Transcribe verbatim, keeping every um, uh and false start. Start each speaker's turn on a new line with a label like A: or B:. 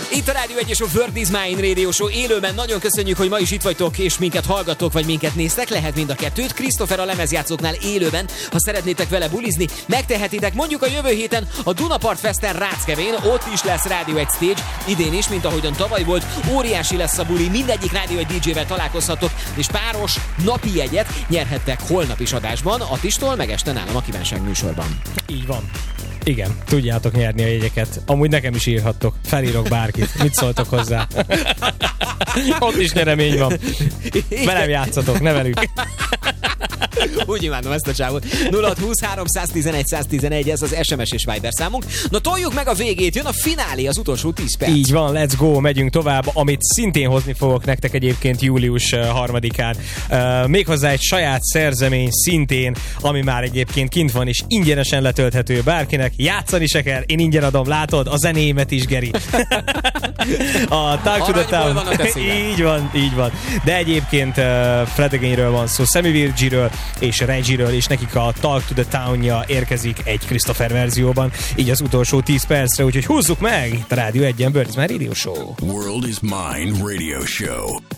A: Itt a Rádió egy és a World is Mine Radio Show élőben. Nagyon köszönjük, hogy ma is itt vagytok, és minket hallgattok, vagy minket néztek. Lehet mind a kettőt. Christopher a lemezjátszóknál élőben. Ha szeretnétek vele bulizni, megtehetitek mondjuk a jövő héten a Dunapart Festen Ráckevén. Ott is lesz Rádió egy stage. Idén is, mint ahogyan tavaly volt. Óriási lesz a buli. Mindegyik Rádió egy dé jével találkozhatok, és páros napi jegyet nyerhettek holnap is adásban. Attistól, meg este nálam a kívánság műsorban.
B: Így van. Igen, tudjátok nyerni a jegyeket. Amúgy nekem is írhattok. Felírok bárkit. Mit szóltok hozzá? Ott is nyeremény van. Velem játszatok, ne velük.
A: Úgy imádom ezt a csávot. nulla húsz háromszáztizenegy száztizenegy, ez az es em es és Viber számunk. Na toljuk meg a végét, jön a finálé, az utolsó tíz perc.
B: Így van, let's go, megyünk tovább, amit szintén hozni fogok nektek egyébként július harmadikán. Uh, méghozzá egy saját szerzemény szintén, ami már egyébként kint van, és ingyenesen letölthető bárkinek. Játszani se kell, én ingyen adom, látod? A zenémet is, Geri. A Talk to the Town. Így van, így van. De egyébként uh, Fred Againről van szó, Sammy Virgiről és Regiről, és nekik a Talk to the Town-ja érkezik egy Christopher verzióban, így az utolsó tíz percre, úgyhogy húzzuk meg! Itt a Rádió egyen World is Mine Radio Show.
C: World is Mine Radio Show.